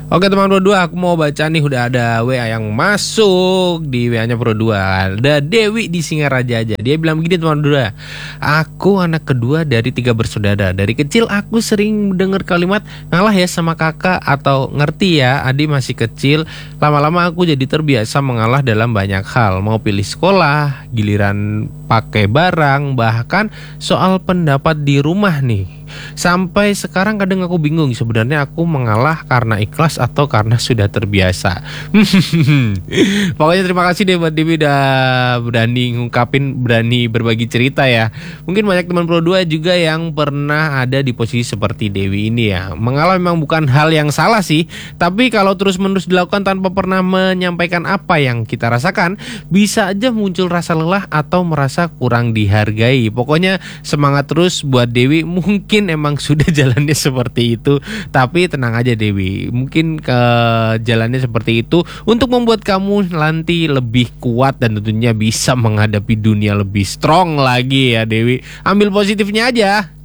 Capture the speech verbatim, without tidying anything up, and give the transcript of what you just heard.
Oke teman Pro dua, aku mau baca nih, udah ada W A yang masuk di W A-nya Pro dua. Ada Dewi di Singaraja aja. Dia bilang begini teman Pro dua. Aku anak kedua dari tiga bersaudara. Dari kecil aku sering dengar kalimat ngalah ya sama kakak atau ngerti ya, adik masih kecil. Lama-lama aku jadi terbiasa mengalah dalam banyak hal. Mau pilih sekolah, giliran pakai barang, bahkan soal pendapat di rumah nih. Sampai sekarang kadang aku bingung sebenarnya aku mengalah karena ikhlas atau karena sudah terbiasa. Pokoknya terima kasih deh buat Dewi udah berani ngungkapin, berani berbagi cerita ya. Mungkin banyak teman Pro dua juga yang pernah ada di posisi seperti Dewi ini ya. Mengalah memang bukan hal yang salah sih, tapi kalau terus-menerus dilakukan tanpa pernah menyampaikan apa yang kita rasakan, bisa aja muncul rasa lelah atau merasa kurang dihargai. Pokoknya semangat terus buat Dewi. Mungkin emang sudah jalannya seperti itu, tapi tenang aja Dewi, mungkin ke jalannya seperti itu untuk membuat kamu nanti lebih kuat dan tentunya bisa menghadapi dunia lebih strong lagi ya Dewi. Ambil positifnya aja.